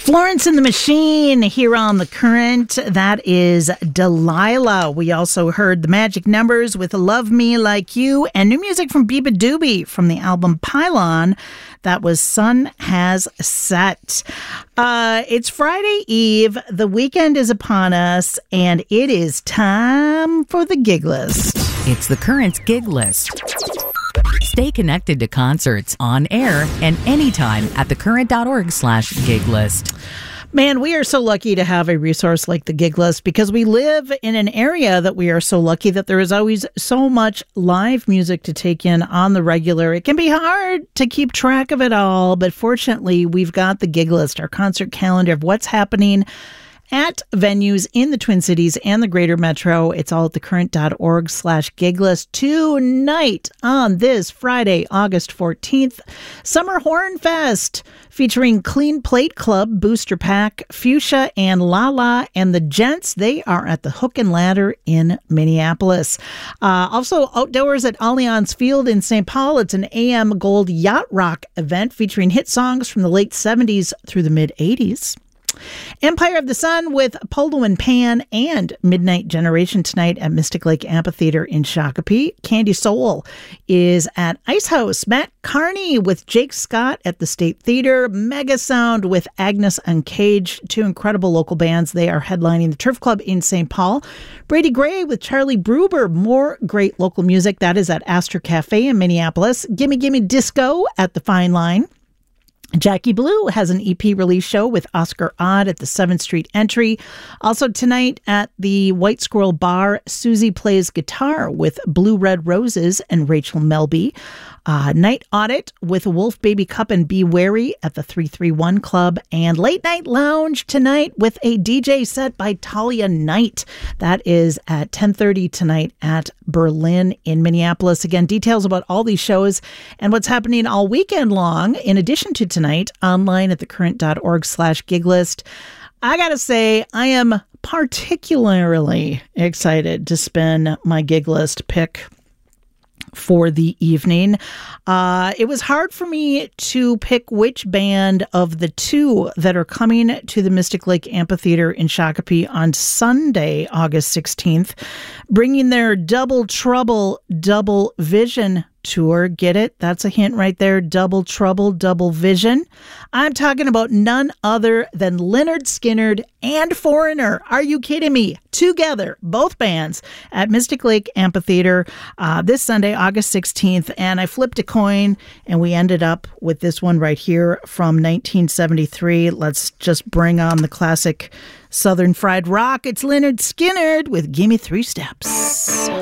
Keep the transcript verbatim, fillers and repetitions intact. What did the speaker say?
Florence and the Machine here on The Current. That is Delilah. We also heard The Magic Numbers with Love Me Like You, and new music from Biba Doobie from the album Pylon. That was Sun Has Set. Uh, it's Friday Eve. The weekend is upon us, and it is time for the Gig List. It's The Current's Gig List. Stay connected to concerts on air and anytime at thecurrent.org slash gig list. Man, we are so lucky to have a resource like the Gig List because we live in an area that we are so lucky that there is always so much live music to take in on the regular. It can be hard to keep track of it all, but fortunately, we've got the Gig List, our concert calendar of what's happening at venues in the Twin Cities and the Greater Metro. It's all at thecurrent.org slash gig list. Tonight, on this Friday, August fourteenth, Summer Horn Fest featuring Clean Plate Club, Booster Pack, Fuchsia, and Lala. And the Gents, they are at the Hook and Ladder in Minneapolis. Uh, also, outdoors at Allianz Field in Saint Paul, it's an A M Gold Yacht Rock event featuring hit songs from the late seventies through the mid-eighties. Empire of the Sun with Polo and Pan and Midnight Generation tonight at Mystic Lake Amphitheater in Shakopee. Candy Soul is at Ice House. Matt Carney with Jake Scott at the State Theater. Mega Sound with Agnes Uncaged. Two incredible local bands. They are headlining the Turf Club in Saint Paul. Brady Gray with Charlie Bruber. More great local music. That is at Astor Cafe in Minneapolis. Gimme Gimme Disco at the Fine Line. Jackie Blue has an E P release show with Oscar Odd at the seventh Street Entry. Also tonight at the White Squirrel Bar, Susie plays guitar with Blue Red Roses and Rachel Melby. Uh, Night Audit with Wolf Baby Cup and Be Wary at the three three one Club. And Late Night Lounge tonight with a D J set by Talia Knight. That is at ten thirty tonight at Berlin in Minneapolis. Again, details about all these shows and what's happening all weekend long, in addition to tonight, online at thecurrent.org slash gig list. I gotta say, I am particularly excited to spin my Gig List pick for the evening. Uh, it was hard for me to pick which band of the two that are coming to the Mystic Lake Amphitheater in Shakopee on Sunday, August sixteenth, bringing their Double Trouble, Double Vision tour. Get it? That's a hint right there. Double Trouble, Double Vision. I'm talking about none other than Lynyrd Skynyrd and Foreigner. Are you kidding me? Together, both bands at Mystic Lake Amphitheater uh, this Sunday, August sixteenth. And I flipped a coin and we ended up with this one right here from nineteen seventy-three. Let's just bring on the classic Southern Fried Rock. It's Lynyrd Skynyrd with Gimme Three Steps.